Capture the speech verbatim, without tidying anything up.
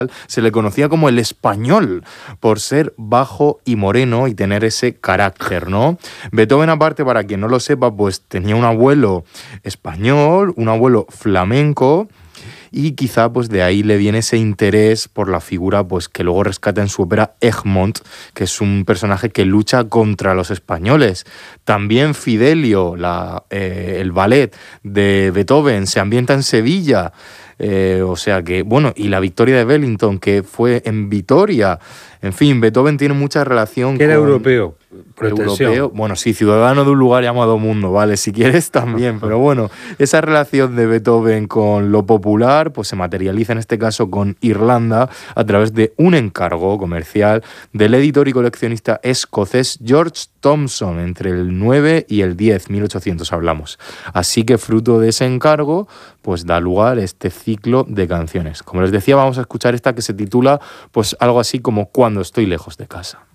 se le conocía como el español, por ser bajo y moreno y tener ese carácter, ¿no? Beethoven, aparte, para quien no lo sepa, pues tenía un abuelo español, un abuelo flamenco, y quizá pues de ahí le viene ese interés por la figura pues que luego rescata en su ópera Egmont, que es un personaje que lucha contra los españoles. También Fidelio, la, eh, el ballet de Beethoven, se ambienta en Sevilla. Eh, o sea que, bueno, y la victoria de Wellington, que fue en Vitoria. En fin, Beethoven tiene mucha relación que era con... europeo, pretensión. Europeo, bueno, sí, ciudadano de un lugar llamado mundo, vale, si quieres también, pero bueno, esa relación de Beethoven con lo popular, pues se materializa en este caso con Irlanda a través de un encargo comercial del editor y coleccionista escocés George Thomson entre el nueve y el diez, mil ochocientos hablamos. Así que fruto de ese encargo, pues da lugar este ciclo de canciones. Como les decía, vamos a escuchar esta que se titula pues algo así como Cuando estoy lejos de casa.